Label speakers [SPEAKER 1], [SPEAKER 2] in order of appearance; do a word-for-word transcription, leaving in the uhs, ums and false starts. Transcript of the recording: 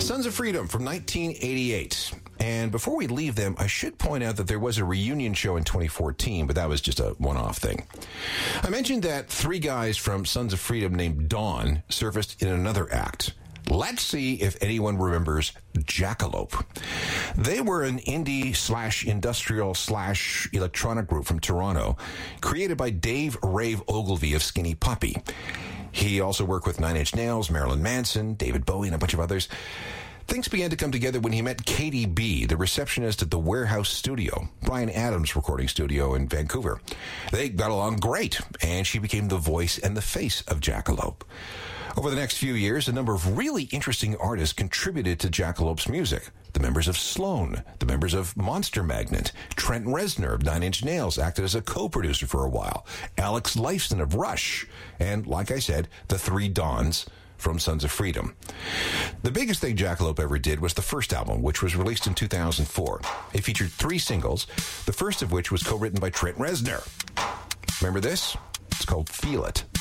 [SPEAKER 1] Sons of Freedom from nineteen eighty-eight. And before we leave them, I should point out that there was a reunion show in twenty fourteen, but that was just a one-off thing. I mentioned that three guys from Sons of Freedom named Dawn surfaced in another act. Let's see if anyone remembers Jackalope. They were an indie slash industrial slash electronic group from Toronto, created by Dave Rave Ogilvy of Skinny Puppy. He also worked with Nine Inch Nails, Marilyn Manson, David Bowie, and a bunch of others. Things began to come together when he met Katie B., the receptionist at the Warehouse Studio, Bryan Adams' recording studio in Vancouver. They got along great, and she became the voice and the face of Jackalope. Over the next few years, a number of really interesting artists contributed to Jackalope's music. The members of Sloan, the members of Monster Magnet, Trent Reznor of Nine Inch Nails acted as a co-producer for a while, Alex Lifeson of Rush, and, like I said, the three Dons from Sons of Freedom. The biggest thing Jackalope ever did was the first album, which was released in two thousand four. It featured three singles, the first of which was co-written by Trent Reznor. Remember this? It's called Feel It.